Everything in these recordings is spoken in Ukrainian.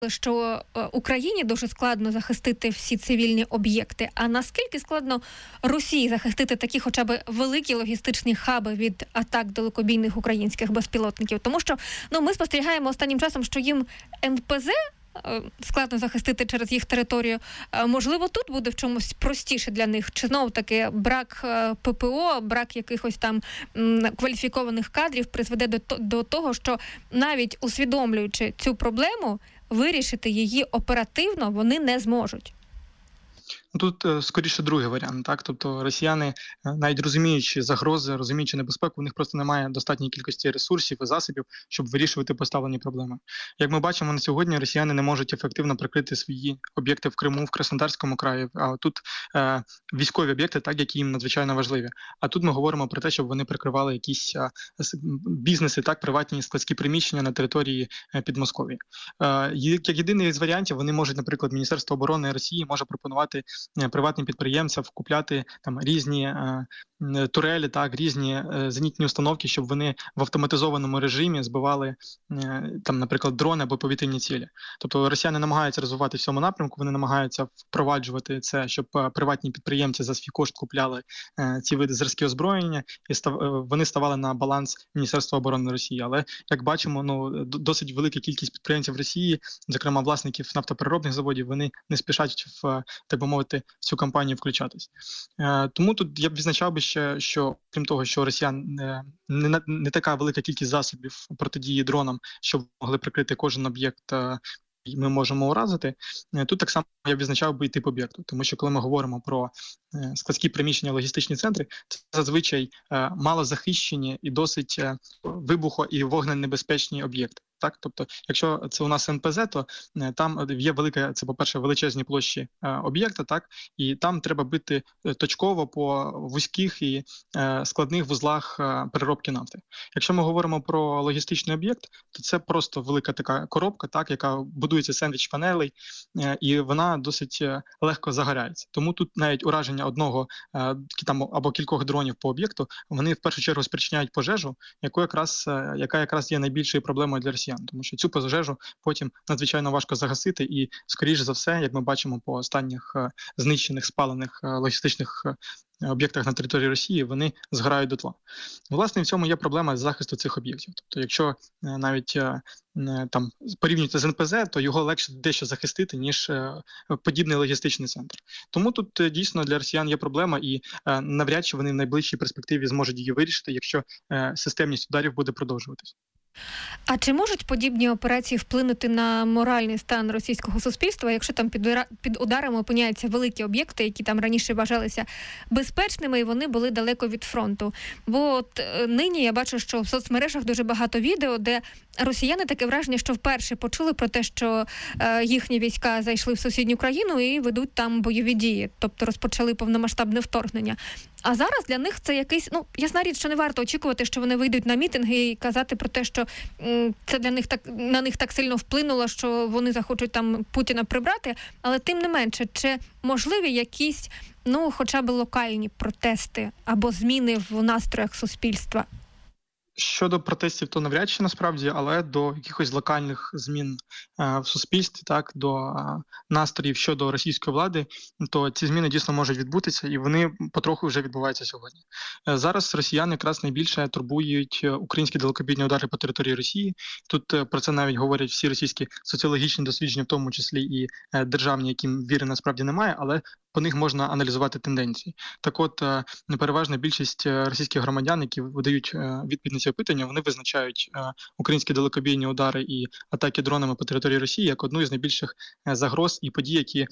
що Україні дуже складно захистити всі цивільні об'єкти. А наскільки складно Росії захистити такі хоча б великі логістичні хаби від атак далекобійних українських безпілотників? Тому що ми спостерігаємо останнім часом, що їм НПЗ складно захистити через їх територію. Можливо, тут буде в чомусь простіше для них? Чи знову-таки брак ППО, брак якихось там кваліфікованих кадрів призведе до того, що навіть усвідомлюючи цю проблему, вирішити її оперативно вони не зможуть? Тут скоріше другий варіант, так? Тобто росіяни, навіть розуміючи загрози, розуміючи небезпеку, у них просто немає достатньої кількості ресурсів і засобів, щоб вирішувати поставлені проблеми. Як ми бачимо на сьогодні, росіяни не можуть ефективно прикрити свої об'єкти в Криму, в Краснодарському краї, а тут військові об'єкти, так, які їм надзвичайно важливі. А тут ми говоримо про те, щоб вони прикривали якісь бізнеси, так, приватні складські приміщення на території Підмосков'я. Як єдиний з варіантів, вони можуть, наприклад, Міністерство оборони Росії може пропонувати приватним підприємцям купляти там різні турелі, так, різні зенітні установки, щоб вони в автоматизованому режимі збивали там, наприклад, дрони або повітряні цілі. Тобто росіяни намагаються розвивати в цьому напрямку, вони намагаються впроваджувати це, щоб приватні підприємці за свій кошт купляли ці види зразки озброєння, і вони ставали на баланс Міністерства оборони Росії. Але, як бачимо, досить велика кількість підприємців Росії, зокрема власників нафтопереробних заводів, вони не спішать так би мовити, в цю кампанію включатись. Тому тут я б відзначав би ще, що крім того, що росіян не така велика кількість засобів протидії дронам, щоб могли прикрити кожен об'єкт, ми можемо уразити. Тут так само я відзначав би і тип об'єкту, тому що коли ми говоримо про складські приміщення, логістичні центри, це зазвичай малозахищені і досить вибухо- і вогненебезпечні об'єкти. Так, тобто, якщо це у нас НПЗ, то там є велика, це, по-перше, величезні площі об'єкта, так, і там треба бити точково по вузьких і складних вузлах переробки нафти. Якщо ми говоримо про логістичний об'єкт, то це просто велика така коробка, так, яка будується з сендвіч-панелей, і вона досить легко загоряється. Тому тут навіть ураження одного там або кількох дронів по об'єкту, вони в першу чергу спричиняють пожежу, яка якраз є найбільшою проблемою для росіян. Тому що цю пожежу потім надзвичайно важко загасити і, скоріш за все, як ми бачимо по останніх знищених, спалених логістичних об'єктах на території Росії, вони згорають дотла. Власне, в цьому є проблема захисту цих об'єктів. Тобто, якщо навіть там порівнювати з НПЗ, то його легше дещо захистити, ніж подібний логістичний центр. Тому тут дійсно для росіян є проблема, і навряд чи вони в найближчій перспективі зможуть її вирішити, якщо системність ударів буде продовжуватись. А чи можуть подібні операції вплинути на моральний стан російського суспільства, якщо там під ударами опиняються великі об'єкти, які там раніше вважалися безпечними, і вони були далеко від фронту? Бо от нині я бачу, що в соцмережах дуже багато відео, де росіяни, таке враження, що вперше почули про те, що їхні війська зайшли в сусідню країну і ведуть там бойові дії, тобто розпочали повномасштабне вторгнення. А зараз для них це якийсь, ясна річ, що не варто очікувати, що вони вийдуть на мітинги і казати про те, що це для них на них так сильно вплинуло, що вони захочуть там Путіна прибрати, але тим не менше, чи можливі якісь, хоча б локальні протести або зміни в настроях суспільства? Щодо протестів, то навряд чи насправді, але до якихось локальних змін в суспільстві, так, до настроїв щодо російської влади, то ці зміни дійсно можуть відбутися, і вони потроху вже відбуваються сьогодні. Зараз росіяни якраз найбільше турбують українські далекобійні удари по території Росії. Тут про це навіть говорять всі російські соціологічні дослідження, в тому числі і державні, яким віри насправді немає, але по них можна аналізувати тенденції. Так от, переважна більшість російських громадян, які видають відповідь на ці опитання, вони визначають українські далекобійні удари і атаки дронами по території Росії як одну із найбільших загроз і подій, які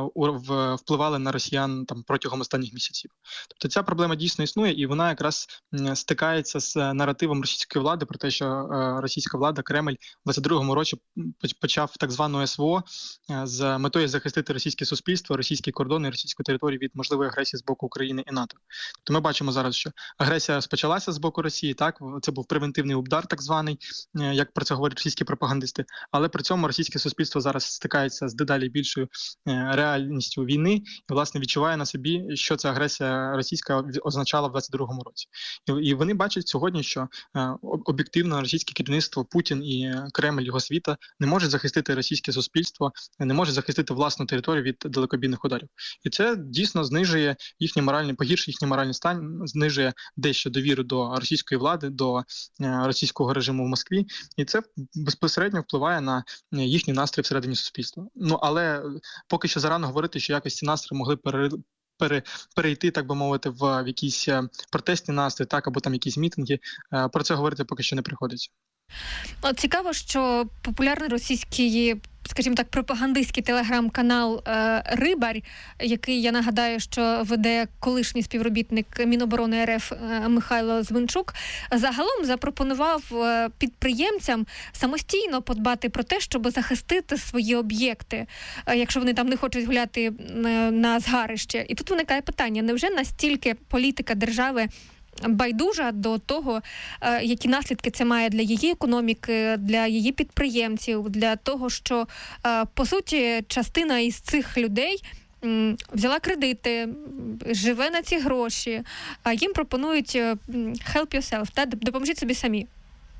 впливали на росіян там протягом останніх місяців. Тобто ця проблема дійсно існує, і вона якраз стикається з наративом російської влади про те, що російська влада, Кремль, в 22-му році почав так звану СВО з метою захистити російське суспільство, російські кордони, окупованої російської території від можливої агресії з боку України і НАТО. Тобто ми бачимо зараз, що агресія розпочалася з боку Росії, так, це був превентивний удар так званий, як про це говорять російські пропагандисти, але при цьому російське суспільство зараз стикається з дедалі більшою реальністю війни і, власне, відчуває на собі, що ця агресія російська означала в 22-му році. І вони бачать сьогодні, що об'єктивно російське керівництво, Путін і Кремль, його світа не можуть захистити російське суспільство, не може захистити власну територію від далекобійних ударів. І це дійсно знижує погіршує їхній моральний стан, знижує дещо довіру до російської влади, до російського режиму в Москві, і це безпосередньо впливає на їхній настрій всередині суспільства. Але поки що зарано говорити, що якось ці настрої могли перейти, так би мовити, в якісь протестні настрої, так, або там якісь мітинги. Про це говорити поки що не приходиться. Цікаво, що популярний російський, скажімо так, пропагандистський телеграм-канал «Рибарь», який, я нагадаю, що веде колишній співробітник Міноборони РФ Михайло Звинчук, загалом запропонував підприємцям самостійно подбати про те, щоб захистити свої об'єкти, якщо вони там не хочуть гуляти на згарище. І тут виникає питання, невже настільки політика держави байдужа до того, які наслідки це має для її економіки, для її підприємців, для того, що, по суті, частина із цих людей взяла кредити, живе на ці гроші, а їм пропонують help yourself, та допоможіть собі самі.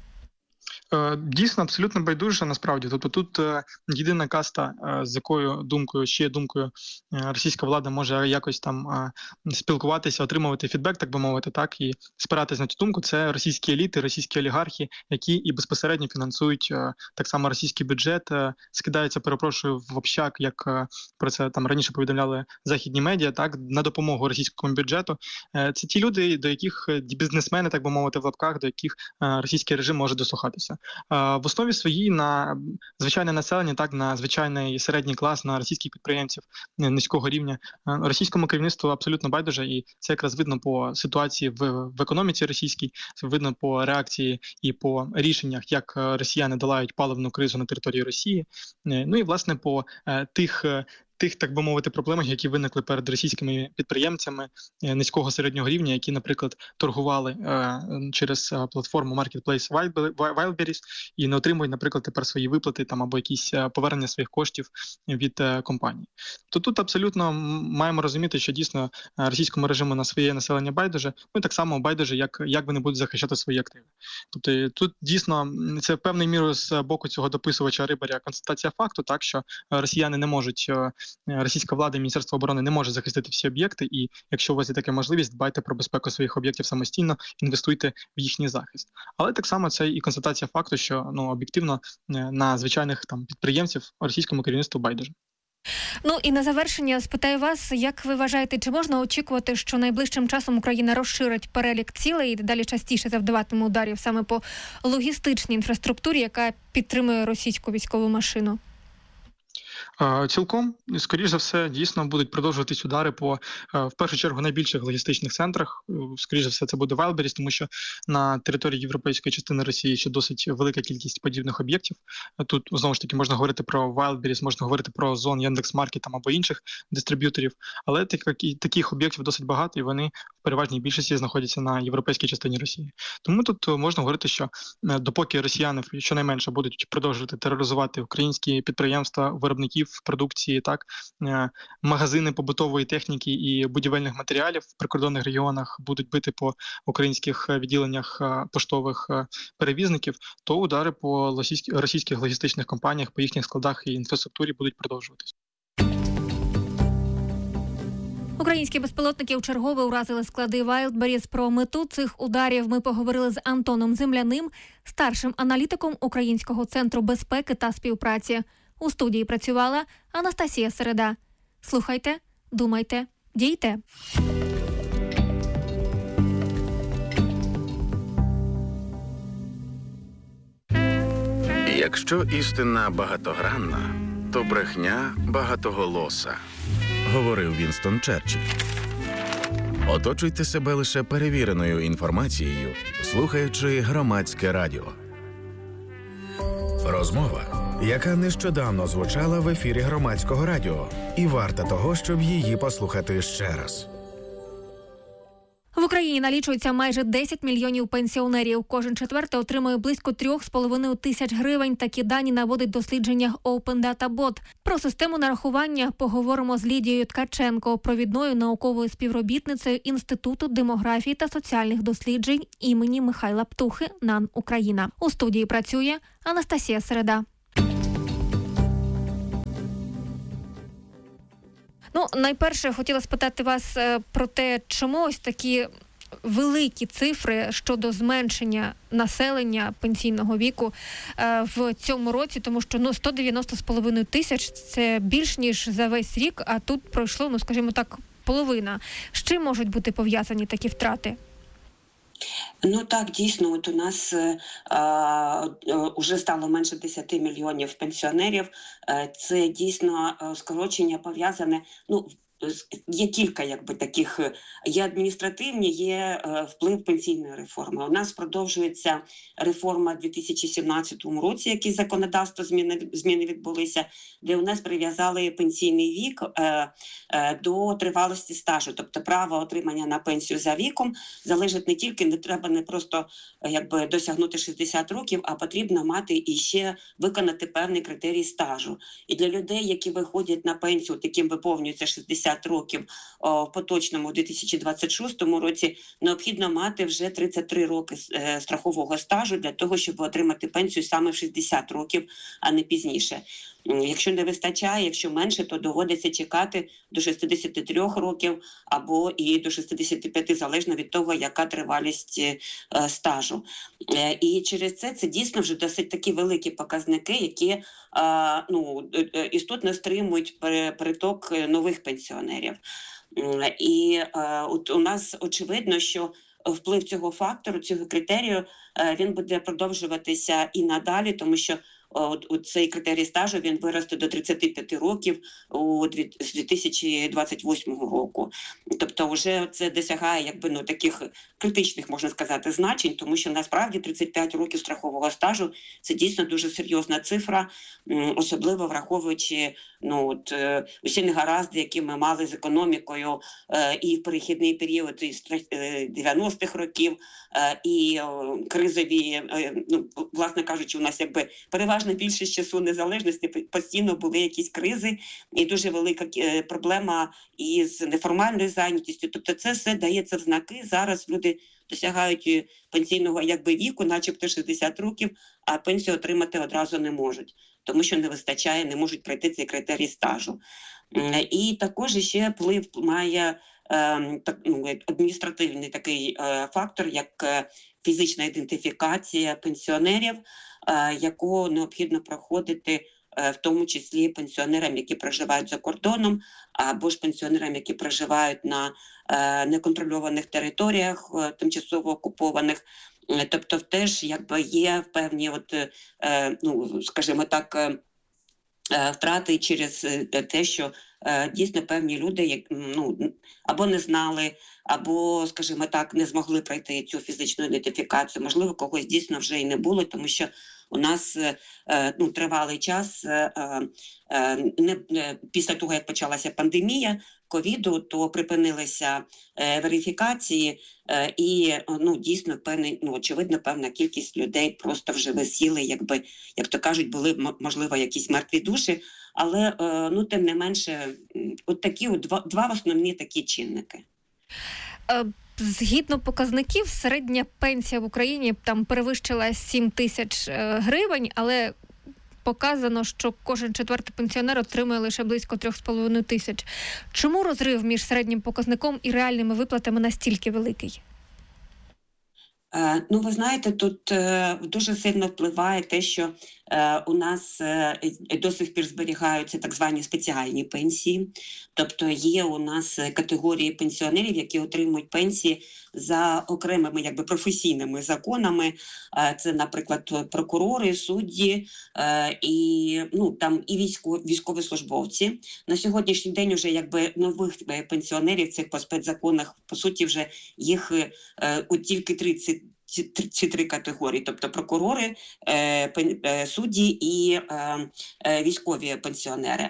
Дійсно, абсолютно байдуже, насправді. Тобто тут єдина каста, з якою думкою російська влада може якось там спілкуватися, отримувати фідбек, так би мовити, так, і спиратись на цю думку, це російські еліти, російські олігархи, які і безпосередньо фінансують так само російський бюджет, скидаються, перепрошую, в общак, як про це там раніше повідомляли західні медіа, так, на допомогу російському бюджету. Це ті люди, до яких бізнесмени, так би мовити, в лапках, до яких російський режим може дослухатися. В основі своїй на звичайне населення, так, на звичайний середній клас, на російських підприємців низького рівня. Російському керівництву абсолютно байдуже, і це якраз видно по ситуації в економіці російській, це видно по реакції і по рішеннях, як росіяни долають паливну кризу на території Росії. Ну і, власне, по тих, так би мовити, проблемах, які виникли перед російськими підприємцями низького середнього рівня, які, наприклад, торгували через платформу Marketplace Wildberries і не отримують, наприклад, тепер свої виплати там або якісь повернення своїх коштів від компаній. То тут абсолютно маємо розуміти, що дійсно російському режиму на своє населення байдуже, ну і так само байдуже, як вони будуть захищати свої активи. Тобто тут дійсно це в певною мірою з боку цього дописувача Рибаря констатація факту, так, що росіяни не можуть, російська влада і Міністерство оборони не може захистити всі об'єкти, і якщо у вас є така можливість, дбайте про безпеку своїх об'єктів самостійно, інвестуйте в їхній захист. Але так само це і констатація факту, що об'єктивно на звичайних там підприємців російському керівництву байдуже. Ну і на завершення спитаю вас, як ви вважаєте, чи можна очікувати, що найближчим часом Україна розширить перелік цілей і далі частіше завдаватиме ударів саме по логістичній інфраструктурі, яка підтримує російську військову машину? Цілком, скоріш за все, дійсно будуть продовжуватись удари по, в першу чергу, найбільших логістичних центрах. Скоріш за все, це буде Wildberries, тому що на території європейської частини Росії ще досить велика кількість подібних об'єктів. Тут, знову ж таки, можна говорити про Wildberries, можна говорити про Озон, Яндекс.Маркет або інших дистриб'юторів, але таких об'єктів досить багато, і вони в переважній більшості знаходяться на європейській частині Росії. Тому тут можна говорити, що допоки росіяни щонайменше будуть продовжувати тероризувати українські підприємства, виробників продукції, так, магазини побутової техніки і будівельних матеріалів в прикордонних регіонах будуть бити по українських відділеннях поштових перевізників, то удари по російських логістичних компаніях, по їхніх складах і інфраструктурі будуть продовжуватись. Українські безпілотники вчергове уразили склади Wildberries. Про мету цих ударів ми поговорили з Антоном Земляним, старшим аналітиком Українського центру безпеки та співпраці. У студії працювала Анастасія Середа. Слухайте, думайте, дійте. Якщо істина багатогранна, то брехня багатоголоса, говорив Вінстон Черчилль. Оточуйте себе лише перевіреною інформацією, слухаючи Громадське радіо. Розмова яка нещодавно звучала в ефірі Громадського радіо. І варта того, щоб її послухати ще раз. В Україні налічується майже 10 мільйонів пенсіонерів. Кожен четвертий отримує близько 3,5 тисяч гривень. Такі дані наводить дослідження Open Data Bot. Про систему нарахування поговоримо з Лідією Ткаченко, провідною науковою співробітницею Інституту демографії та соціальних досліджень імені Михайла Птухи НАН Україна. У студії працює Анастасія Середа. Найперше, хотіла спитати вас про те, чому ось такі великі цифри щодо зменшення населення пенсійного віку в цьому році, тому що 190,5 тисяч – це більш ніж за весь рік, а тут пройшло, скажімо так, половина. З чим можуть бути пов'язані такі втрати? Так, дійсно, от у нас вже стало менше 10 мільйонів пенсіонерів. Це дійсно скорочення пов'язане, є кілька таких, є адміністративні, є вплив пенсійної реформи. У нас продовжується реформа в 2017 році, які законодавство зміни відбулися, де у нас прив'язали пенсійний вік до тривалості стажу. Тобто право отримання на пенсію за віком залежить не треба не просто досягнути 60 років, а потрібно мати і ще виконати певний критерій стажу. І для людей, які виходять на пенсію, яким виповнюється 60 років в поточному 2026 році, необхідно мати вже 33 роки страхового стажу для того, щоб отримати пенсію саме в 60 років, а не пізніше. Якщо не вистачає, якщо менше, то доводиться чекати до 63 років або і до 65, залежно від того, яка тривалість стажу. І через це дійсно вже досить такі великі показники, які істотно стримують приток нових пенсіонерів. І у нас очевидно, що вплив цього фактору, цього критерію, він буде продовжуватися і надалі, тому що цей критерій стажу він виросте до 35 років з 2028 року. Тобто вже це досягає таких критичних, можна сказати, значень, тому що насправді 35 років страхового стажу – це дійсно дуже серйозна цифра, особливо враховуючи усі негаразди, які ми мали з економікою і в перехідний період із 90-х років, і кризові, власне кажучи, у нас переважна більшість часу незалежності постійно були якісь кризи і дуже велика проблема із неформальною зайнятістю. Тобто це все дається в знаки. Зараз люди досягають пенсійного віку, начебто 60 років, а пенсію отримати одразу не можуть, тому що не вистачає, не можуть пройти цей критерій стажу. І також ще вплив має адміністративний такий фактор, як фізична ідентифікація пенсіонерів, яку необхідно проходити в тому числі пенсіонерам, які проживають за кордоном, або ж пенсіонерам, які проживають на неконтрольованих територіях, тимчасово окупованих. Тобто теж є певні, скажімо так, втрати через те, що дійсно певні люди або не знали, або, скажімо так, не змогли пройти цю фізичну ідентифікацію. Можливо, когось дійсно вже і не було, тому що у нас тривалий час, після того, як почалася пандемія ковіду, то припинилися верифікації і дійсно очевидно певна кілька людей просто вже висіли, як то кажуть, були можливо якісь мертві душі, але тим не менше такі два основні такі чинники. Згідно показників, середня пенсія в Україні перевищила 7 тисяч гривень, але показано, що кожен четвертий пенсіонер отримує лише близько 3,5 тисяч. Чому розрив між середнім показником і реальними виплатами настільки великий? Ви знаєте, тут дуже сильно впливає те, що у нас до сих пір зберігаються так звані спеціальні пенсії. Тобто є у нас категорії пенсіонерів, які отримують пенсії за окремими професійними законами. Це, наприклад, прокурори, судді і військовослужбовці. На сьогоднішній день вже нових пенсіонерів цих по спецзаконах, по суті, вже їх тільки ці три категорії, тобто прокурори, судді і військові пенсіонери.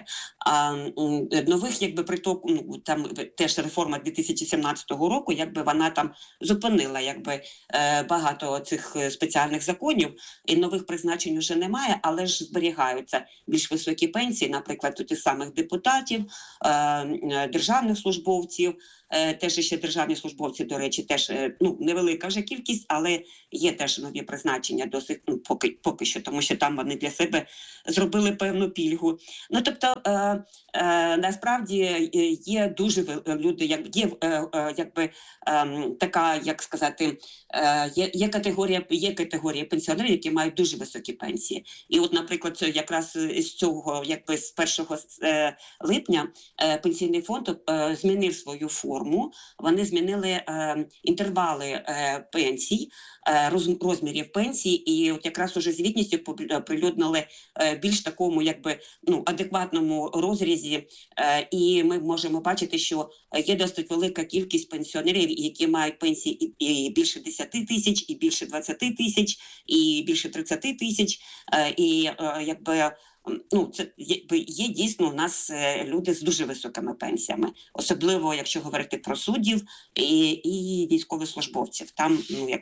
Нових якби приток, там теж реформа 2017 року, якби вона там зупинила якби багато цих спеціальних законів, і нових призначень вже немає, але ж зберігаються більш високі пенсії, наприклад, у тих самих депутатів, державних службовців. Теж ще державні службовці, до речі, теж невелика вже кількість, але є теж нові призначення досить, поки що, тому що там вони для себе зробили певну пільгу. Тобто, насправді є дуже люди, є така, як сказати, є категорія пенсіонерів, які мають дуже високі пенсії. І от, наприклад, якраз з цього, якби з 1 липня Пенсійний фонд змінив свою форму. Вони змінили інтервали пенсій, розмірів пенсій, і от якраз уже звітністю прилюднили більш такому якби адекватному розрізі, і ми можемо бачити, що є досить велика кількість пенсіонерів, які мають пенсії і більше 10 тисяч, і більше 20 тисяч, і більше 30 тисяч, і якби це є дійсно у нас люди з дуже високими пенсіями, особливо якщо говорити про суддів і військовослужбовців. Там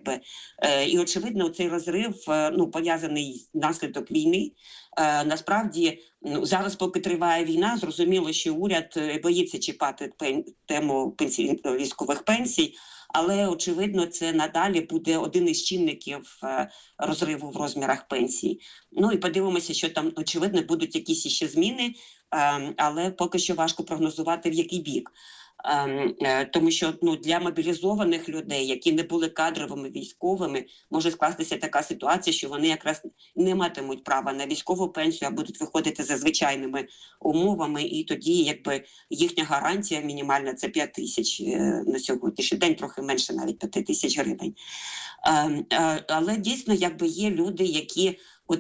і очевидно цей розрив пов'язаний наслідок війни. Насправді зараз, поки триває війна, зрозуміло, що уряд боїться чіпати тему військових пенсій. Але, очевидно, це надалі буде один із чинників розриву в розмірах пенсій. І подивимося, що там, очевидно, будуть якісь ще зміни, але поки що важко прогнозувати, в який бік. Тому що для мобілізованих людей, які не були кадровими військовими, може скластися така ситуація, що вони якраз не матимуть права на військову пенсію, а будуть виходити за звичайними умовами, і тоді якби їхня гарантія мінімальна – це 5 тисяч на сьогоднішній день, трохи менше навіть 5 тисяч гривень. Але дійсно якби є люди, які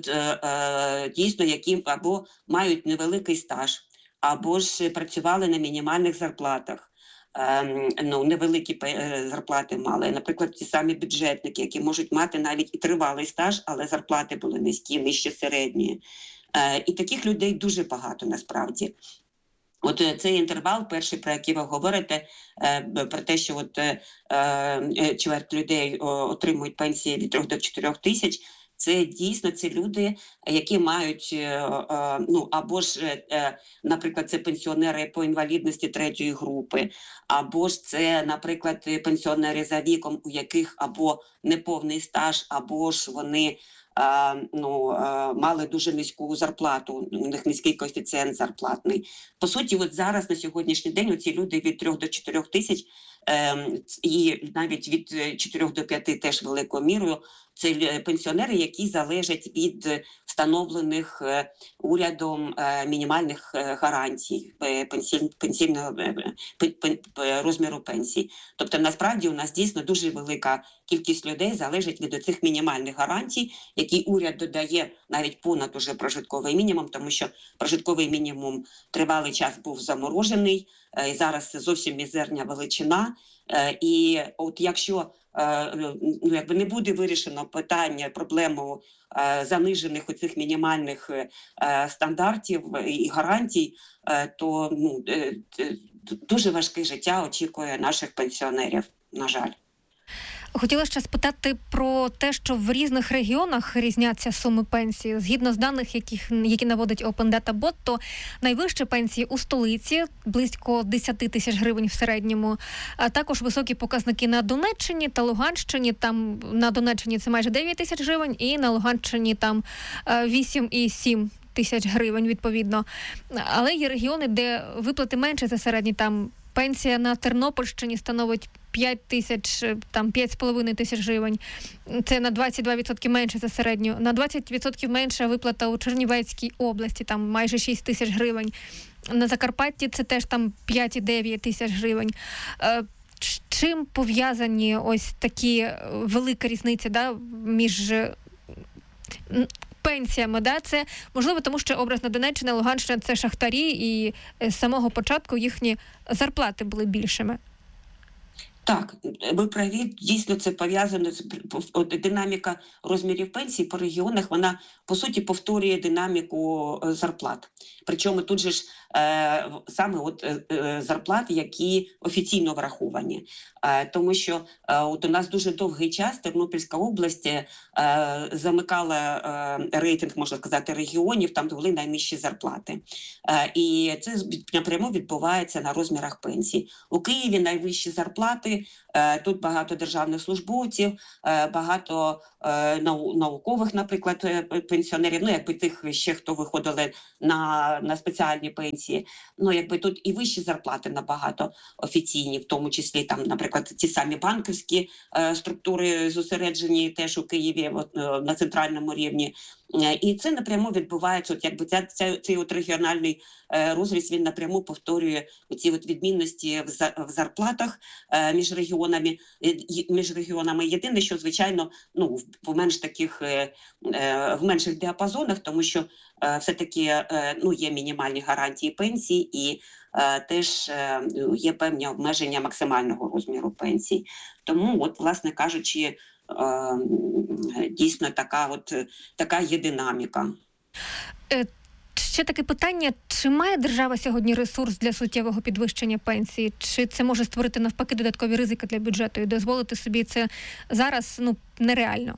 дійсно які або мають невеликий стаж, або ж працювали на мінімальних зарплатах. Невеликі зарплати мали. Наприклад, ті самі бюджетники, які можуть мати навіть і тривалий стаж, але зарплати були низькі, нижче середньої. І таких людей дуже багато насправді. От цей інтервал, перший, про який ви говорите, про те, що чверть людей отримують пенсії від 3 до 4 тисяч, це дійсно ці люди, які мають, або ж, наприклад, це пенсіонери по інвалідності 3-ї групи, або ж це, наприклад, пенсіонери за віком, у яких або неповний стаж, або ж вони мали дуже низьку зарплату, у них низький коефіцієнт зарплатний. По суті, от зараз на сьогоднішній день оці люди від 3 до 4 тисяч і навіть від 4 до 5 теж великою мірою, це пенсіонери, які залежать від встановлених урядом мінімальних гарантій пенсійного розміру пенсій. Тобто, насправді, у нас дійсно дуже велика кількість людей залежить від цих мінімальних гарантій, які уряд додає навіть понад уже прожитковий мінімум, тому що прожитковий мінімум тривалий час був заморожений, і зараз це зовсім мізерна величина. І от якщо не буде вирішено проблему занижених оцих мінімальних стандартів і гарантій, то дуже важке життя очікує наших пенсіонерів, на жаль. Хотіла ще спитати про те, що в різних регіонах різняться суми пенсії. Згідно з даних, які наводить Open Data Bot, то найвищі пенсії у столиці – близько 10 тисяч гривень в середньому. А також високі показники на Донеччині та Луганщині. Там на Донеччині це майже 9 тисяч гривень і на Луганщині там 8,7 тисяч гривень відповідно. Але є регіони, де виплати менше за середні, там пенсія на Тернопільщині становить 5 тисяч, там 5,5 тисяч гривень. Це на 22% менше за середню. На 20% менша виплата у Чернівецькій області, там майже 6 тисяч гривень. На Закарпатті це теж там 5,9 тисяч гривень. Чим пов'язані ось такі велика різниця, між пенсіями, це можливо, тому що образно Донеччина, Луганщина – це шахтарі, і з самого початку їхні зарплати були більшими. Так, ви праві, дійсно це пов'язано з динаміка розмірів пенсій по регіонах, вона по суті повторює динаміку зарплат. Причому тут же ж саме зарплат, які офіційно враховані. Тому що у нас дуже довгий час Тернопільська область замикала рейтинг, можна сказати, регіонів, там були найнижчі зарплати. І це напряму відбувається на розмірах пенсій. У Києві найвищі зарплати, тут багато державних службовців, багато наукових, наприклад, пенсіонерів, тих ще, хто виходили на спеціальні пенсії. Тут і вищі зарплати набагато офіційні, в тому числі, там, наприклад, ті самі банківські структури зосереджені теж у Києві на центральному рівні. І це напряму відбувається, цей регіональний розріз, він напряму повторює ці відмінності в зарплатах між регіонами. Єдине, що, звичайно, в менших діапазонах, тому що все-таки є мінімальні гарантії пенсій і теж є певні обмеження максимального розміру пенсій. Тому, власне кажучи, дійсно така є динаміка. Ще таке питання, чи має держава сьогодні ресурс для суттєвого підвищення пенсії? Чи це може створити навпаки додаткові ризики для бюджету і дозволити собі це зараз нереально?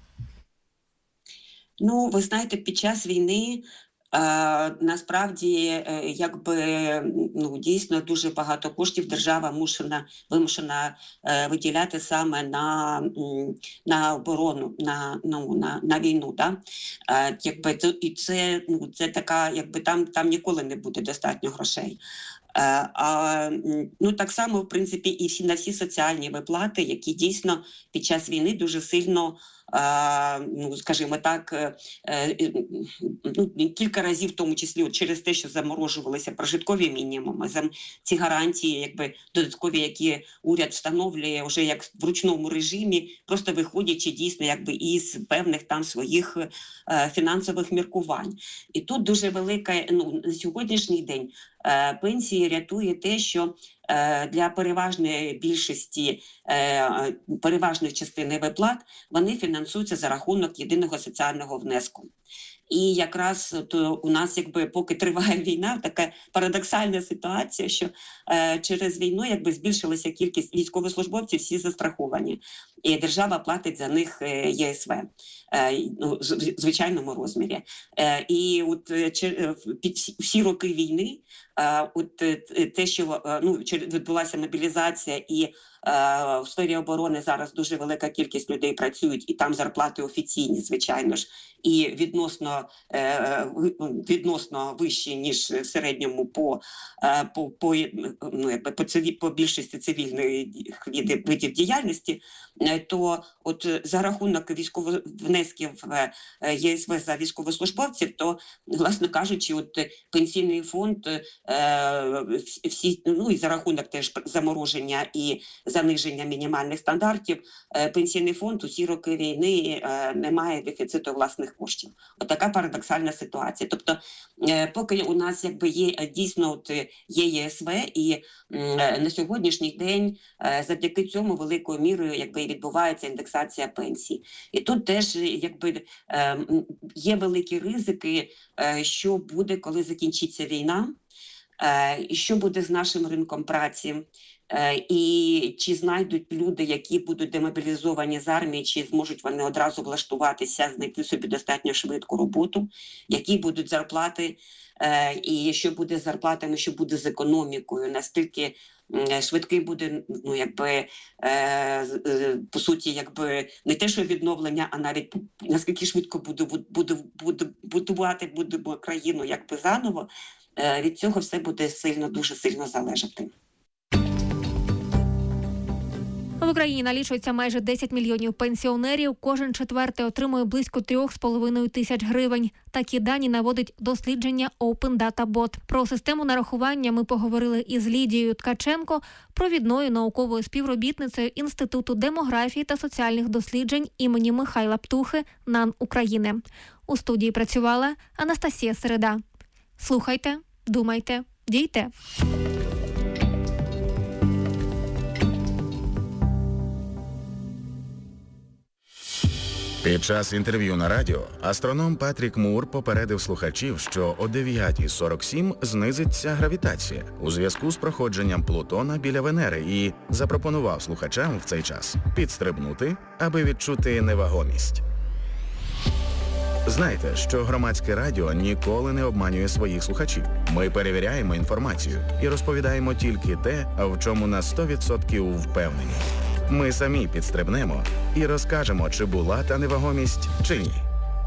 Ви знаєте, під час війни насправді, дійсно дуже багато коштів держава вимушена виділяти саме на оборону, на війну. Да? І це така, там ніколи не буде достатньо грошей. Так само, в принципі, і на всі соціальні виплати, які дійсно під час війни дуже сильно, скажімо так, кілька разів, в тому числі через те, що заморожувалися прожиткові мінімуми, ці гарантії, додаткові, які уряд встановлює вже як в ручному режимі, просто виходячи дійсно із певних там своїх фінансових міркувань. І тут дуже велика, на сьогоднішній день пенсії рятує те, що для переважної більшості, переважної частини виплат, вони фінансуються за рахунок єдиного соціального внеску. І якраз у нас, поки триває війна, така парадоксальна ситуація, що через війну збільшилася кількість військовослужбовців, всі застраховані. І держава платить за них ЄСВ в звичайному розмірі. І під всі роки війни те, що відбулася мобілізація і в сфері оборони зараз дуже велика кількість людей працюють, і там зарплати офіційні, звичайно ж, і відносно вищі, ніж в середньому по більшості цивільних видів діяльності, то за рахунок внесків ЄСВ за військовослужбовців, то, власне кажучи, пенсійний фонд і за рахунок теж замороження і заниження мінімальних стандартів, пенсійний фонд усі роки війни не має дефіциту власних коштів. Така парадоксальна ситуація. Тобто, поки у нас є дійсно ЄСВ, і на сьогоднішній день завдяки цьому великою мірою відбувається індексація пенсій. І тут теж є великі ризики, що буде, коли закінчиться війна, і що буде з нашим ринком праці, і чи знайдуть люди, які будуть демобілізовані з армії, чи зможуть вони одразу влаштуватися, знайти собі достатньо швидку роботу, які будуть зарплати, і що буде з зарплатами, що буде з економікою, наскільки швидкий буде, по суті, не те, що відновлення, а навіть наскільки швидко будемо країну заново, від цього все буде дуже сильно залежати. В Україні налічується майже 10 мільйонів пенсіонерів. Кожен четвертий отримує близько 3,5 тисяч гривень. Такі дані наводить дослідження Open Data Bot. Про систему нарахування ми поговорили із Лідією Ткаченко, провідною науковою співробітницею Інституту демографії та соціальних досліджень імені Михайла Птухи НАН України. У студії працювала Анастасія Середа. Слухайте, думайте, дійте. Під час інтерв'ю на радіо астроном Патрік Мур попередив слухачів, що о 9:47 знизиться гравітація у зв'язку з проходженням Плутона біля Венери і запропонував слухачам в цей час підстрибнути, аби відчути невагомість. Знайте, що громадське радіо ніколи не обманює своїх слухачів. Ми перевіряємо інформацію і розповідаємо тільки те, в чому на 100% впевнені. Ми самі підстрибнемо і розкажемо, чи була та невагомість, чи ні.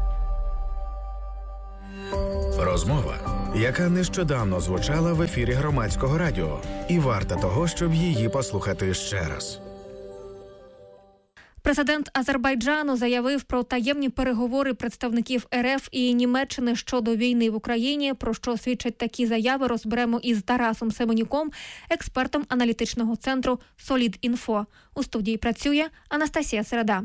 Розмова, яка нещодавно звучала в ефірі громадського радіо, і варта того, щоб її послухати ще раз. Президент Азербайджану заявив про таємні переговори представників РФ і Німеччини щодо війни в Україні. Про що свідчать такі заяви, розберемо із Тарасом Семенюком, експертом аналітичного центру «Солідінфо». У студії працює Анастасія Середа.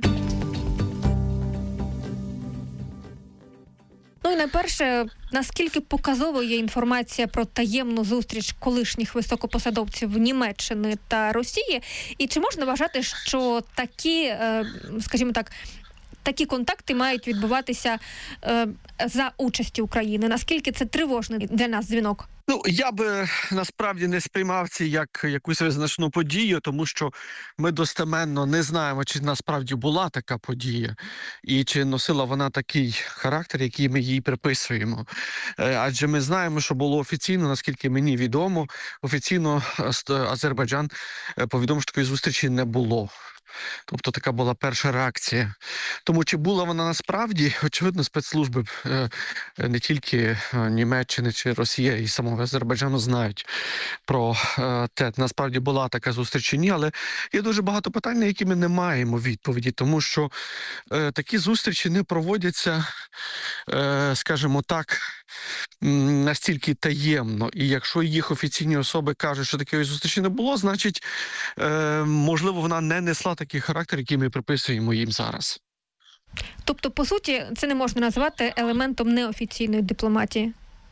Ну і найперше, наскільки показовою є інформація про таємну зустріч колишніх високопосадовців Німеччини та Росії? І чи можна вважати, що такі, скажімо так, такі контакти мають відбуватися за участі України? Наскільки це тривожний для нас дзвінок? Ну, я би насправді не сприймав це як якусь визначну подію, тому що ми достеменно не знаємо, чи насправді була така подія, і чи носила вона такий характер, який ми їй приписуємо. Адже ми знаємо, що було офіційно, наскільки мені відомо, офіційно Азербайджан повідомив, що такої зустрічі не було. Тобто така була перша реакція. Тому чи була вона насправді, очевидно, спецслужби не тільки Німеччини чи Росія і самого Азербайджану знають про те, насправді була така зустріч чи ні, але є дуже багато питань, на які ми не маємо відповіді, тому що такі зустрічі не проводяться, скажімо так, настільки таємно. І якщо їх офіційні особи кажуть, що такої зустрічі не було, значить, можливо, вона не несла такий характер, який ми приписуємо їм зараз. Тобто, по суті, це не можна назвати елементом неофіційної дипломатії?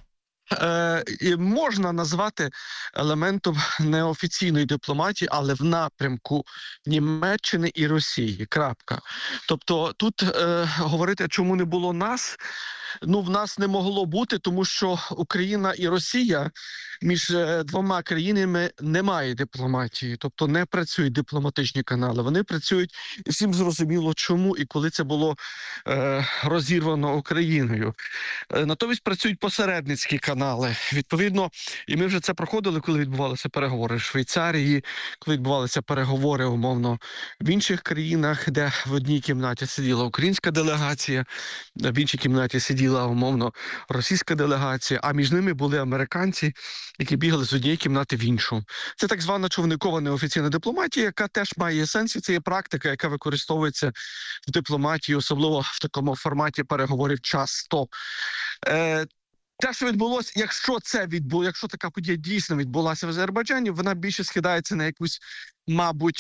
Можна назвати елементом неофіційної дипломатії, але в напрямку Німеччини і Росії. Крапка. Тобто тут говорити, чому не було нас, ну в нас не могло бути, тому що Україна і Росія, між двома країнами немає дипломатії, тобто не працюють дипломатичні канали. Вони працюють, і всім зрозуміло чому і коли це було розірвано Україною. Натомість працюють посередницькі канали. Відповідно, і ми вже це проходили, коли відбувалися переговори в Швейцарії, коли відбувалися переговори, умовно, в інших країнах, де в одній кімнаті сиділа українська делегація, в іншій кімнаті сиділа, умовно, російська делегація, а між ними були американці, які бігали з однієї кімнати в іншу. Це так звана човникова неофіційна дипломатія, яка теж має сенс, і це є практика, яка використовується в дипломатії, особливо в такому форматі переговорів часто. Те, що відбулося, якщо така подія дійсно відбулася в Азербайджані, вона більше скидається на якусь, мабуть,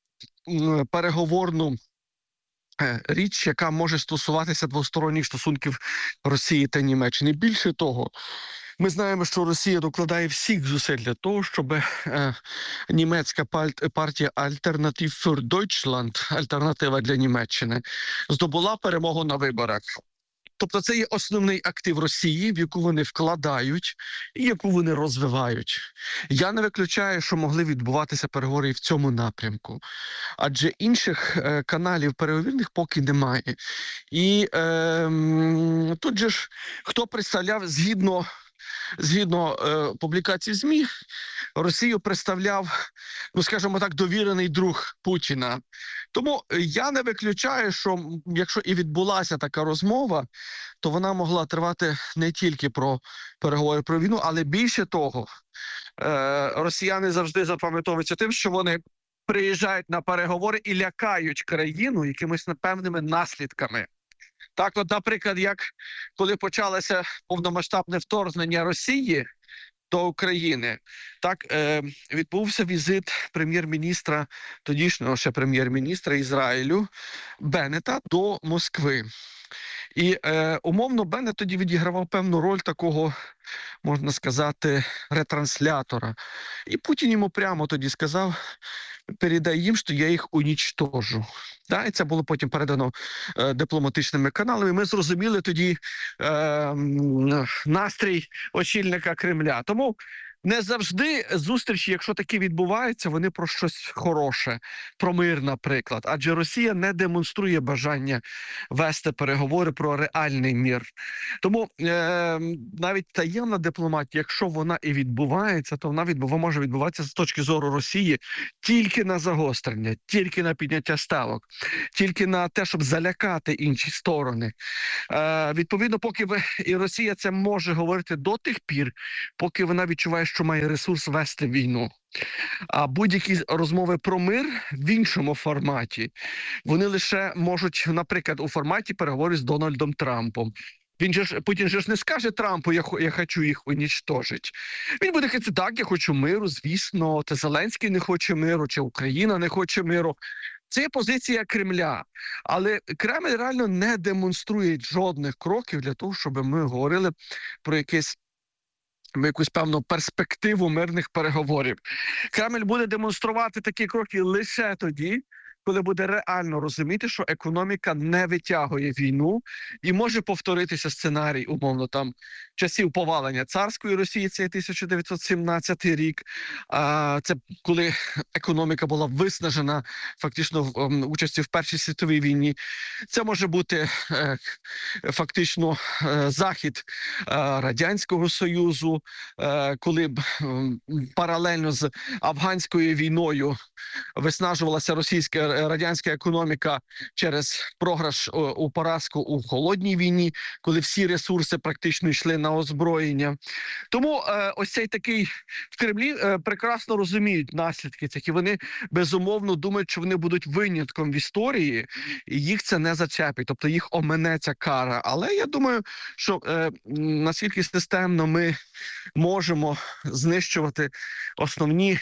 переговорну річ, яка може стосуватися двосторонніх стосунків Росії та Німеччини. Більше того, ми знаємо, що Росія докладає всіх зусиль для того, щоб німецька партія Alternative für Deutschland, альтернатива для Німеччини, здобула перемогу на виборах. Тобто це є основний актив Росії, в яку вони вкладають і яку вони розвивають. Я не виключаю, що могли відбуватися переговори і в цьому напрямку. Адже інших каналів переговірних поки немає. І тут же ж, хто представляв, згідно публікацій ЗМІ, Росію представляв, ну скажімо так, довірений друг Путіна. Тому я не виключаю, що якщо і відбулася така розмова, то вона могла тривати не тільки про переговори про війну, але більше того, росіяни завжди запам'ятовуються тим, що вони приїжджають на переговори і лякають країну якимись непевними наслідками. Так, от, наприклад, як коли почалося повномасштабне вторгнення Росії до України, так, відбувся візит прем'єр-міністра, тодішнього ще прем'єр-міністра Ізраїлю Беннета до Москви. І умовно Беннет тоді відігравав певну роль такого, можна сказати, ретранслятора. І Путін йому прямо тоді сказав: передай їм, що я їх унічтожу. Да, і це було потім передано дипломатичними каналами. Ми зрозуміли тоді настрій очільника Кремля. Тому не завжди зустрічі, якщо такі відбуваються, вони про щось хороше, про мир, наприклад. Адже Росія не демонструє бажання вести переговори про реальний мир. Тому навіть таємна дипломатія, якщо вона і відбувається, то вона може відбуватися з точки зору Росії тільки на загострення, тільки на підняття ставок, тільки на те, щоб залякати інші сторони. Відповідно, поки і Росія це може говорити до тих пір, поки вона відчуває, що має ресурс вести війну. А будь-які розмови про мир в іншому форматі, вони лише можуть, наприклад, у форматі переговорів з Дональдом Трампом. Путін же ж не скаже Трампу: я хочу їх унічтожити. Він буде казати: так, я хочу миру, звісно, та Зеленський не хоче миру, чи Україна не хоче миру. Це є позиція Кремля. Але Кремль реально не демонструє жодних кроків для того, щоб ми говорили про якусь певну перспективу мирних переговорів. Кремль буде демонструвати такі кроки лише тоді, коли буде реально розуміти, що економіка не витягує війну, і може повторитися сценарій, умовно, там, часів повалення царської Росії, це 1917 рік, це коли економіка була виснажена фактично участі в Першій світовій війні. Це може бути фактично захід Радянського Союзу, коли паралельно з афганською війною виснажувалася радянська економіка через програш у поразку у холодній війні, коли всі ресурси практично йшли на озброєння. Тому ось цей такий в Кремлі прекрасно розуміють наслідки цих, і вони безумовно думають, що вони будуть винятком в історії, і їх це не зачепить, тобто їх омине ця кара. Але я думаю, що наскільки системно ми можемо знищувати основні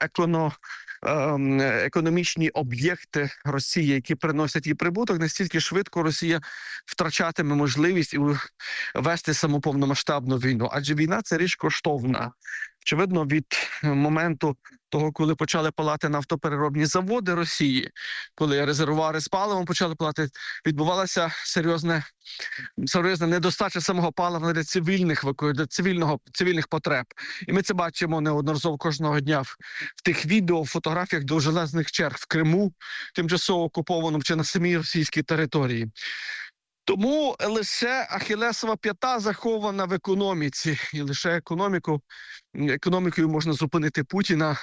економічні об'єкти Росії, які приносять їй прибуток, настільки швидко Росія втрачатиме можливість вести саму повномасштабну війну. Адже війна – це річ коштовна. Очевидно, від моменту того, коли почали палати нафтопереробні заводи Росії, коли резервуари з паливом почали палати, відбувалася серйозна недостача самого палива для цивільних потреб. І ми це бачимо неодноразово кожного дня в тих відео, фотографіях довжелезних черг в Криму, тимчасово окупованому, чи на самій російській території. Тому лише ахілесова п'ята захована в економіці, і лише економікою можна зупинити Путіна,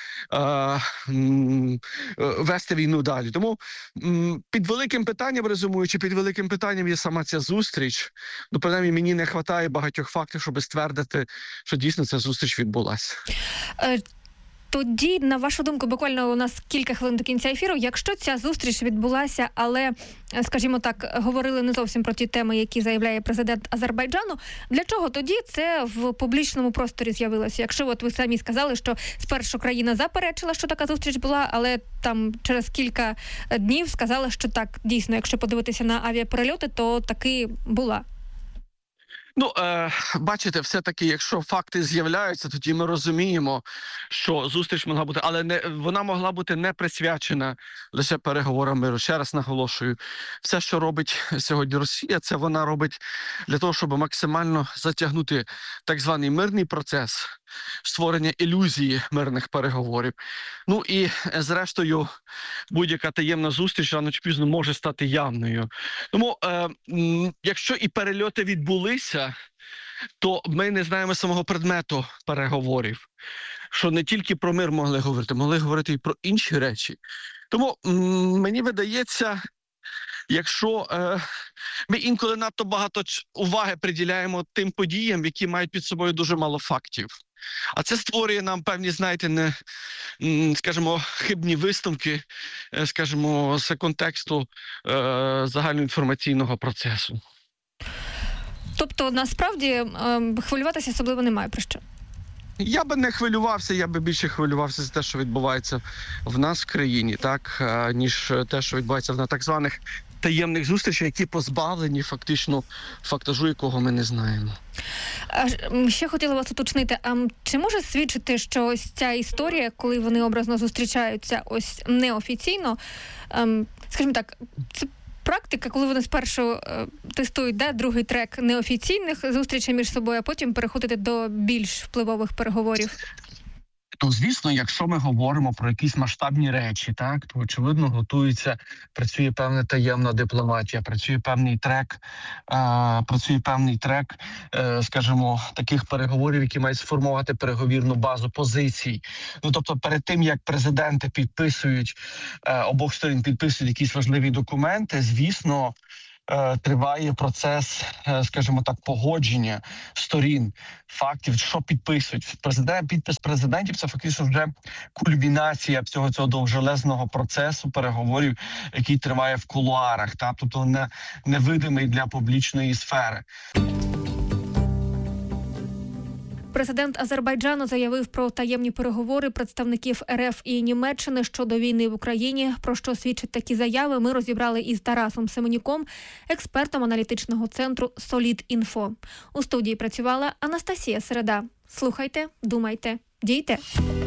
вести війну далі. Тому під великим питанням, резюмуючи, під великим питанням є сама ця зустріч. Ну, принаймні, мені не вистачає багатьох фактів, щоб ствердити, що дійсно ця зустріч відбулася. Тоді, на вашу думку, буквально у нас кілька хвилин до кінця ефіру, якщо ця зустріч відбулася, але, скажімо так, говорили не зовсім про ті теми, які заявляє президент Азербайджану, для чого тоді це в публічному просторі з'явилося? Якщо от ви самі сказали, що спершу країна заперечила, що така зустріч була, але там через кілька днів сказали, що так, дійсно, якщо подивитися на авіаперельоти, то таки була. Ну, бачите, все-таки, якщо факти з'являються, тоді ми розуміємо, що зустріч могла бути, але вона могла бути не присвячена лише переговорам миру. Ще раз наголошую, все, що робить сьогодні Росія, це вона робить для того, щоб максимально затягнути так званий мирний процес, створення ілюзії мирних переговорів. Ну і, зрештою, будь-яка таємна зустріч рано чи пізно може стати явною. Тому, якщо і перельоти відбулися, то ми не знаємо самого предмету переговорів. Що не тільки про мир могли говорити і про інші речі. Тому мені видається, якщо ми інколи надто багато уваги приділяємо тим подіям, які мають під собою дуже мало фактів. А це створює нам певні, знаєте, скажімо, хибні висновки, скажімо, з контексту загальноінформаційного процесу. Тобто, насправді, хвилюватися особливо немає про що? Я би не хвилювався, я би більше хвилювався за те, що відбувається в нас в країні, так, ніж те, що відбувається на так званих таємних зустрічей, які позбавлені фактично фактажу, якого ми не знаємо. Ще хотіла вас уточнити, чи може свідчити, що ось ця історія, коли вони образно зустрічаються ось неофіційно, скажімо так, це практика, коли вони спершу тестують другий трек неофіційних зустрічей між собою, а потім переходити до більш впливових переговорів? То, звісно, якщо ми говоримо про якісь масштабні речі, так, то, очевидно, працює певна таємна дипломатія, працює певний трек, скажімо, таких переговорів, які мають сформувати переговірну базу позицій. Ну, тобто, перед тим, як президенти обох сторін підписують якісь важливі документи, звісно, триває процес, скажімо так, погодження сторін, фактів, що підписують. Підпис президентів – це фактично вже кульмінація всього цього довжелезного процесу переговорів, який триває в кулуарах, тобто невидимий для публічної сфери. Президент Азербайджану заявив про таємні переговори представників РФ і Німеччини щодо війни в Україні. Про що свідчать такі заяви, ми розібрали із Тарасом Семенюком, експертом аналітичного центру «Солідінфо». У студії працювала Анастасія Середа. Слухайте, думайте, дійте.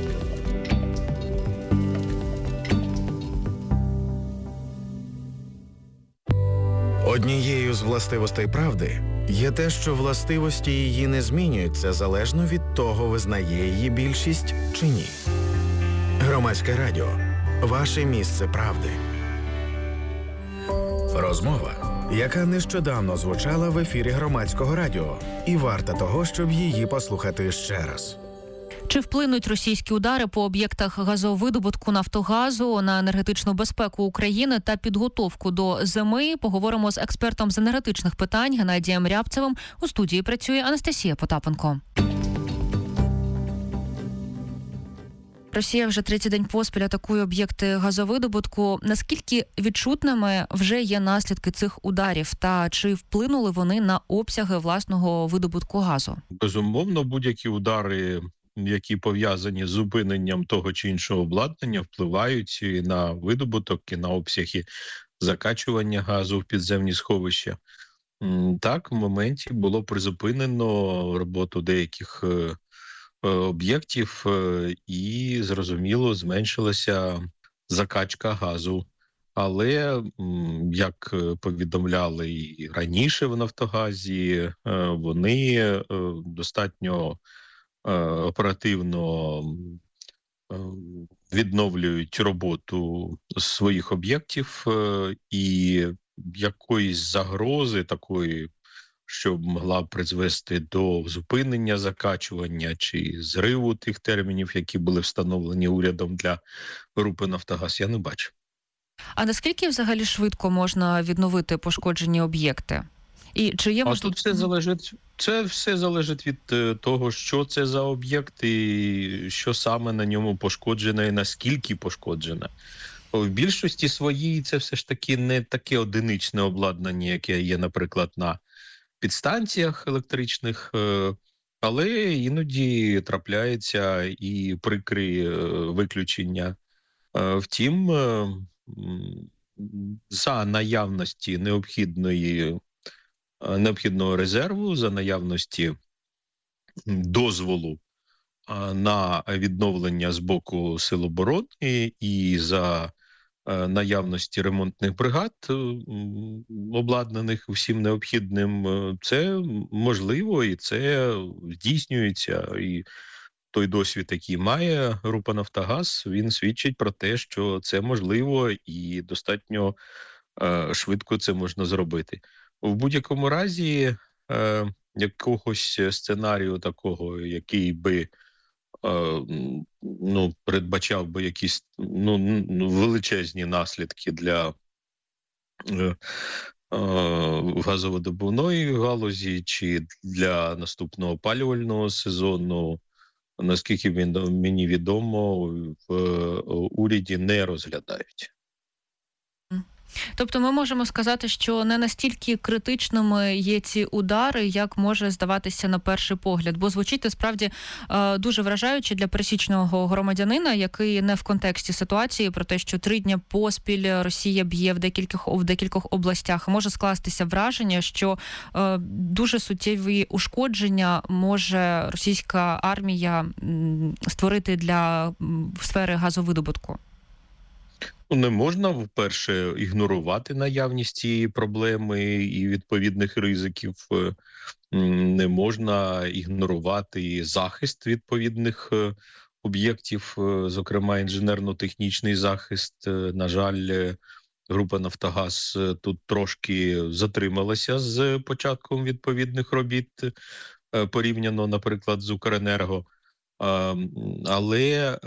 Однією з властивостей правди є те, що властивості її не змінюються залежно від того, визнає її більшість чи ні. Громадське радіо. Ваше місце правди. Розмова, яка нещодавно звучала в ефірі Громадського радіо. І варта того, щоб її послухати ще раз. Чи вплинуть російські удари по об'єктах газовидобутку Нафтогазу на енергетичну безпеку України та підготовку до зими? Поговоримо з експертом з енергетичних питань Геннадієм Рябцевим. У студії працює Анастасія Потапенко. Росія вже третій день поспіль атакує об'єкти газовидобутку. Наскільки відчутними вже є наслідки цих ударів? Та чи вплинули вони на обсяги власного видобутку газу? Безумовно, будь-які удари, які пов'язані з зупиненням того чи іншого обладнання, впливають і на видобуток, і на обсяги закачування газу в підземні сховища. Так, в моменті було призупинено роботу деяких об'єктів і, зрозуміло, зменшилася закачка газу. Але, як повідомляли і раніше в Нафтогазі, вони достатньо оперативно відновлюють роботу своїх об'єктів, і якоїсь загрози такої, що могла б призвести до зупинення закачування чи зриву тих термінів, які були встановлені урядом для групи «Нафтогаз», я не бачу. А наскільки взагалі швидко можна відновити пошкоджені об'єкти? І чи є тут це все залежить від того, що це за об'єкт і що саме на ньому пошкоджено і наскільки пошкоджено. В більшості своїй це все ж таки не таке одиничне обладнання, яке є, наприклад, на підстанціях електричних, але іноді трапляється і прикрі виключення. Втім, за наявності необхідного резерву, за наявності дозволу на відновлення з боку Сил оборони і за наявності ремонтних бригад, обладнаних всім необхідним, це можливо і це здійснюється. І той досвід, який має група «Нафтогаз», він свідчить про те, що це можливо і достатньо швидко це можна зробити. В будь-якому разі, якогось сценарію такого, який би передбачав би якісь величезні наслідки для газовидобувної галузі чи для наступного опалювального сезону, наскільки мені відомо, в уряді не розглядають. Тобто ми можемо сказати, що не настільки критичними є ці удари, як може здаватися на перший погляд. Бо звучить насправді дуже вражаюче для пересічного громадянина, який не в контексті ситуації про те, що 3 дні поспіль Росія б'є в декількох областях. Може скластися враження, що дуже суттєві ушкодження може російська армія створити для сфери газовидобутку. Не можна, вперше, ігнорувати наявність цієї проблеми і відповідних ризиків. Не можна ігнорувати захист відповідних об'єктів, зокрема інженерно-технічний захист. На жаль, група «Нафтогаз» тут трошки затрималася з початком відповідних робіт, порівняно, наприклад, з «Укренерго». Але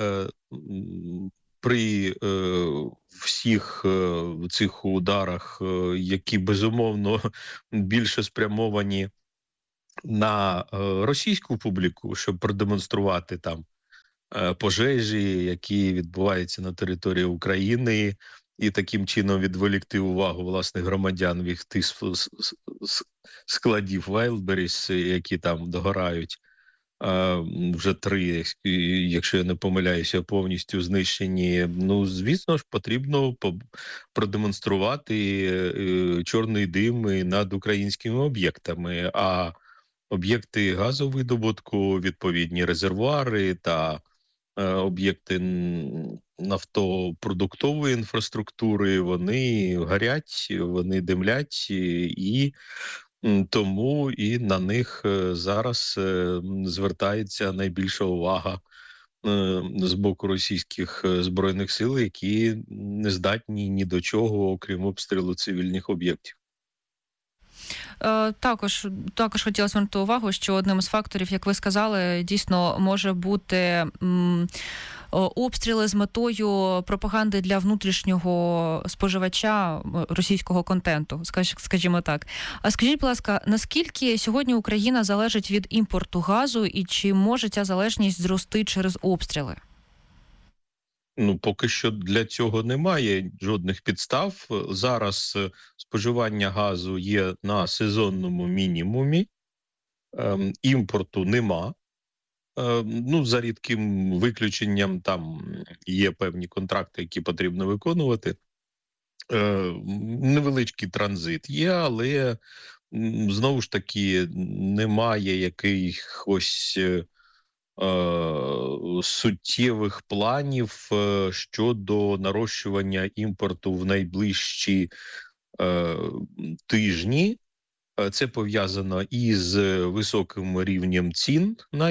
при всіх цих ударах, які, безумовно, більше спрямовані на російську публіку, щоб продемонструвати там пожежі, які відбуваються на території України, і таким чином відволікти увагу власних громадян від тих складів Wildberries, які там догорають. Вже 3, якщо я не помиляюся, повністю знищені. Ну, звісно ж, потрібно продемонструвати чорний дим над українськими об'єктами, а об'єкти газовидобутку, відповідні резервуари та об'єкти нафтопродуктової інфраструктури, вони горять, вони димлять, і тому і на них зараз звертається найбільша увага з боку російських збройних сил, які не здатні ні до чого, окрім обстрілу цивільних об'єктів. Також хотіла звернути увагу, що одним із факторів, як ви сказали, дійсно може бути обстріли з метою пропаганди для внутрішнього споживача російського контенту, скажімо так. А скажіть, будь ласка, наскільки сьогодні Україна залежить від імпорту газу і чи може ця залежність зрости через обстріли? Ну, поки що для цього немає жодних підстав. Зараз споживання газу є на сезонному мінімумі, імпорту нема. Ну, за рідким виключенням, там є певні контракти, які потрібно виконувати. Невеличкий транзит є, але, знову ж таки, немає якихось суттєвих планів щодо нарощування імпорту в найближчі тижні. Це пов'язано із високим рівнем цін на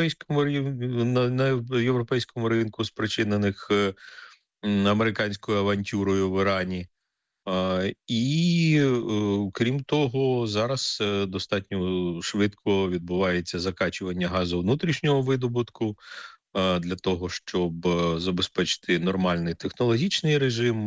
європейському ринку, спричинених американською авантюрою в Ірані. І, крім того, зараз достатньо швидко відбувається закачування газу внутрішнього видобутку для того, щоб забезпечити нормальний технологічний режим.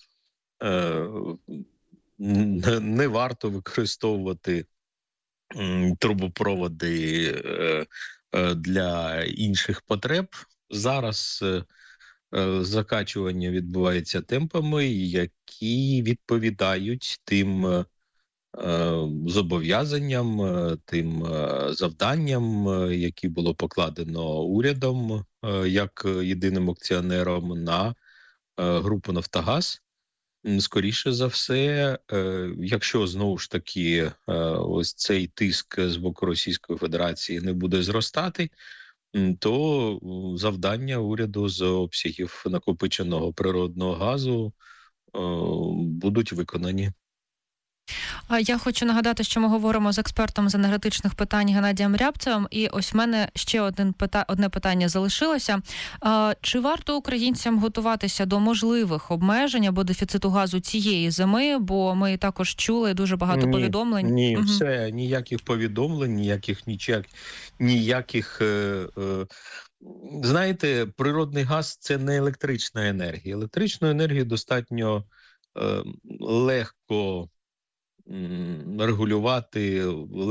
Не варто використовувати трубопроводи для інших потреб. Зараз закачування відбувається темпами, які відповідають тим зобов'язанням, тим завданням, які було покладено урядом як єдиним акціонером на групу «Нафтогаз». Скоріше за все, якщо знову ж таки ось цей тиск з боку Російської Федерації не буде зростати, то завдання уряду з обсягів накопиченого природного газу будуть виконані. Я хочу нагадати, що ми говоримо з експертом з енергетичних питань Геннадієм Рябцевим. І ось в мене ще одне питання залишилося. Чи варто українцям готуватися до можливих обмежень або дефіциту газу цієї зими? Бо ми також чули дуже багато повідомлень. Ні, все, ніяких повідомлень, ніяких... Знаєте, природний газ – це не електрична енергія. Електричну енергію достатньо легко регулювати,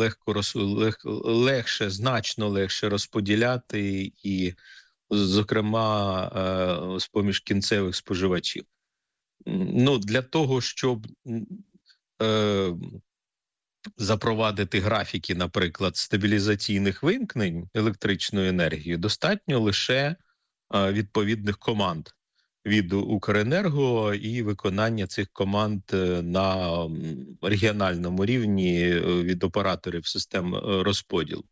легше, значно легше розподіляти і, зокрема, з-поміж кінцевих споживачів. для того, щоб запровадити графіки, наприклад, стабілізаційних вимкнень електричної енергії, достатньо лише відповідних команд від Укренерго і виконання цих команд на регіональному рівні від операторів систем розподілу.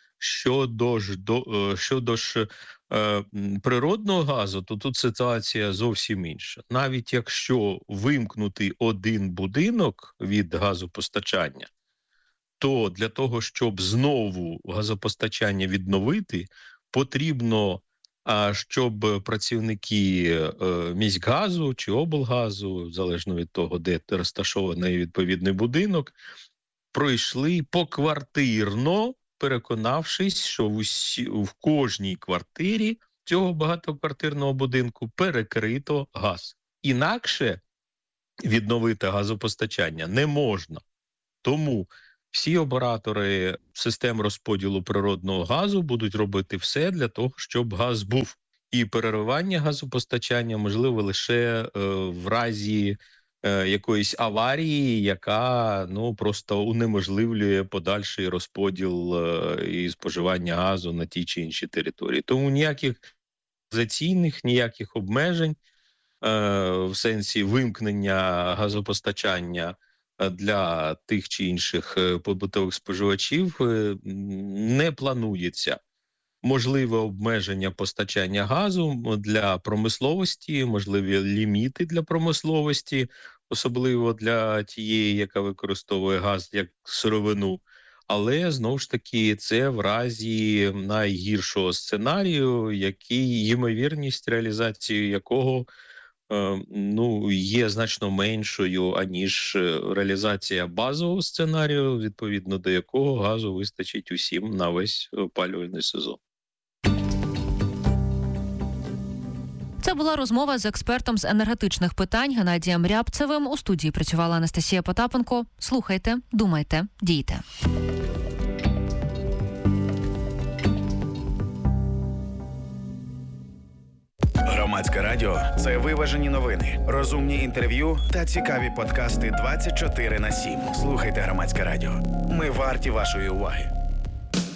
Щодо ж природного газу, то тут ситуація зовсім інша. Навіть якщо вимкнути один будинок від газопостачання, то для того, щоб знову газопостачання відновити, потрібно, щоб працівники міськгазу чи облгазу, залежно від того, де розташований відповідний будинок, пройшли поквартирно, переконавшись, що в кожній квартирі цього багатоквартирного будинку перекрито газ. Інакше відновити газопостачання не можна. Тому всі оператори систем розподілу природного газу будуть робити все для того, щоб газ був. І переривання газопостачання можливо лише в разі якоїсь аварії, яка просто унеможливлює подальший розподіл і споживання газу на тій чи іншій території. Тому ніяких організаційних, ніяких обмежень в сенсі вимкнення газопостачання для тих чи інших побутових споживачів не планується. Можливе обмеження постачання газу для промисловості, можливі ліміти для промисловості, особливо для тієї, яка використовує газ як сировину. Але, знову ж таки, це в разі найгіршого сценарію, ймовірність реалізації якого є значно меншою, аніж реалізація базового сценарію, відповідно до якого газу вистачить усім на весь опалювальний сезон. Це була розмова з експертом з енергетичних питань Геннадієм Рябцевим. У студії працювала Анастасія Потапенко. Слухайте, думайте, дійте. Громадське радіо – це виважені новини, розумні інтерв'ю та цікаві подкасти 24/7. Слухайте Громадське радіо. Ми варті вашої уваги.